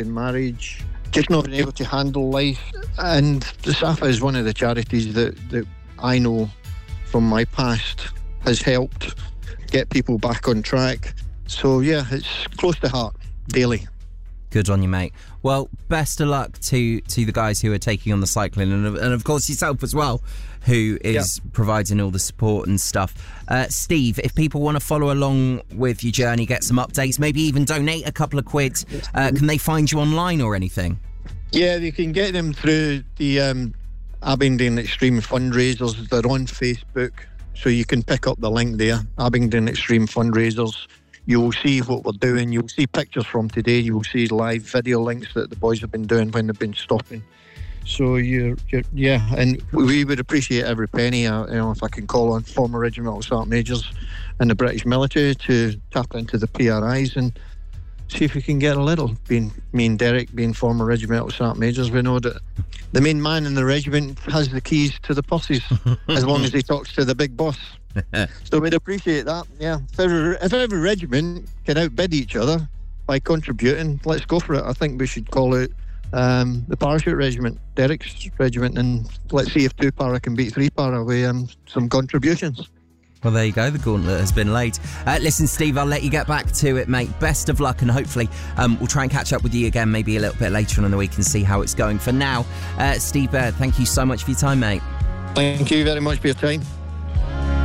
broken marriage, just not being able to handle life. And the SAFA is one of the charities that I know from my past has helped get people back on track. So yeah, it's close to heart daily. Good on you, mate. Well, best of luck to the guys who are taking on the cycling, and of course yourself as well, who is providing all the support and stuff. Steve, if people want to follow along with your journey, get some updates, maybe even donate a couple of quid, can they find you online or anything? Yeah, you can get them through the Abingdon Extreme fundraisers. They're on Facebook, so you can pick up the link there, Abingdon Extreme fundraisers. You'll see what we're doing. You'll see pictures from today. You'll see live video links that the boys have been doing when they've been stopping. So yeah, and we would appreciate every penny. If I can call on former regimental sergeant majors in the British military to tap into the PRIs and see if we can get a little. Me and Derek being former regimental sergeant majors, we know that the main man in the regiment has the keys to the purses as long as he talks to the big boss. So we'd appreciate that. Yeah, if every regiment can outbid each other by contributing, let's go for it. I think we should call it the Parachute Regiment, Derek's regiment, and let's see if 2 para can beat 3 para with some contributions. Well, there you go. The gauntlet has been laid. Listen, Steve, I'll let you get back to it, mate. Best of luck, and hopefully we'll try and catch up with you again maybe a little bit later on in the week and see how it's going. For now, Steve Baird, thank you so much for your time, mate. Thank you very much for your time.